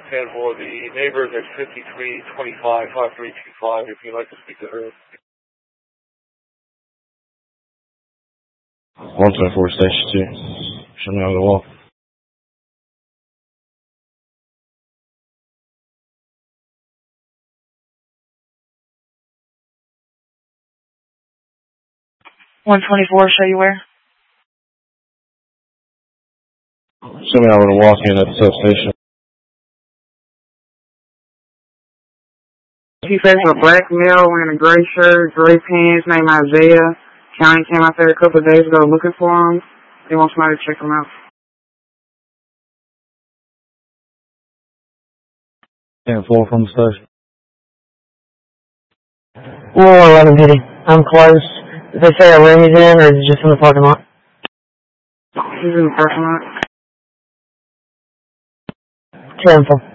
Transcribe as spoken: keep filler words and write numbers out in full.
ten four. The neighbor is at fifty-three twenty-five, five three two five, if you'd like to speak to her. one twenty-four, Station two. Show me over the wall. one twenty-four, show you where? Show me over to walk in at the substation. He says a black male wearing a gray shirt, gray pants, named Isaiah. County came out there a couple of days ago looking for him. They want somebody to check him out. ten four from the station. Well, eleven Pity. I'm close. Did they say a room he's in, or is it just in the parking lot? He's in the parking lot. ten four.